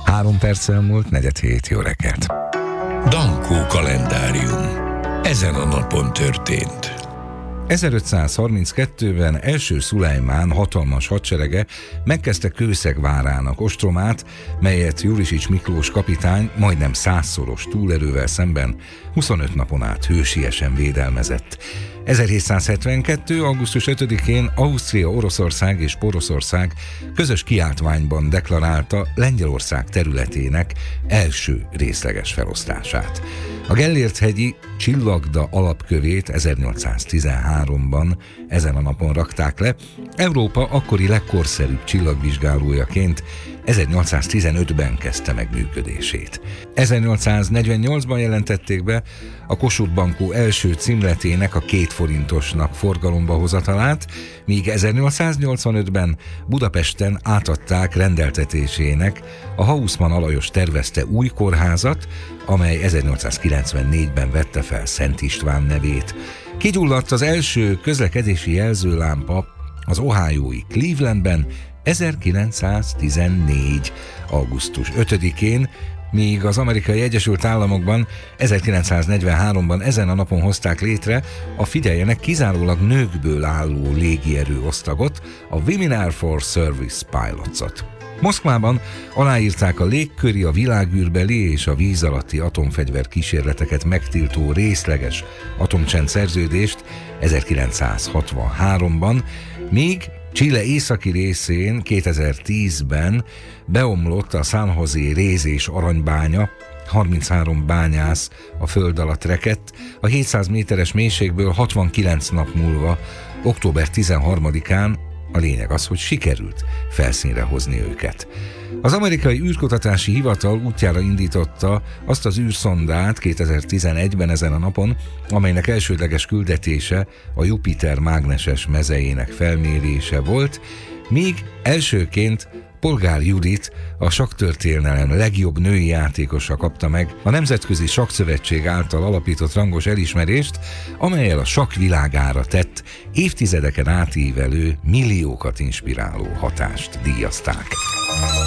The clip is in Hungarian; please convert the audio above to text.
3 perccel múlt 4:07, jó reggelt. Dankó kalendárium. Ezen a napon történt. 1532-ben első Szulejmán hatalmas hadserege megkezdte Kőszeg várának ostromát, melyet Jurisics Miklós kapitány majdnem 100-szoros túlerővel szemben 25 napon át hősiesen védelmezett. 1772. augusztus 5-én Ausztria, Oroszország és Poroszország közös kiáltványban deklarálta Lengyelország területének első részleges felosztását. A Gellért-hegyi Csillagda alapkövét 1813-ban ezen a napon rakták le, Európa akkori legkorszerűbb csillagvizsgálójaként 1815-ben kezdte meg működését. 1848-ban jelentették be a Kossuth Bankó első címletének a 2 forintosnak forgalomba hozatalát, míg 1885-ben Budapesten átadták rendeltetésének a Haussmann Alajos tervezte új kórházat, amely 1894-ben vette fel Szent István nevét. Kigyulladt az első közlekedési jelzőlámpa az ohiói Clevelandben 1914. augusztus 5-én, míg az Amerikai Egyesült Államokban 1943-ban ezen a napon hozták létre a figyeljenek kizárólag nőkből álló légierő osztagot, a Women Air Force Service Pilots-ot. Moszkvában aláírták a légköri, a világűrbeli és a víz alatti atomfegyver kísérleteket megtiltó részleges atomcsend szerződést 1963-ban, míg Chile északi részén 2010-ben beomlott a San José réz- és aranybánya, 33 bányász a föld alatt rekedt, a 700 méteres mélységből 69 nap múlva, október 13-án, a lényeg az, hogy sikerült felszínre hozni őket. Az amerikai űrkutatási hivatal útjára indította azt az űrszondát 2011-ben ezen a napon, amelynek elsődleges küldetése a Jupiter mágneses mezejének felmérése volt, míg elsőként Polgár Judit, a sakktörténelem legjobb női játékosa kapta meg a Nemzetközi Sakkszövetség által alapított rangos elismerést, amellyel a sakk világára tett, évtizedeken átívelő, milliókat inspiráló hatást díjazták.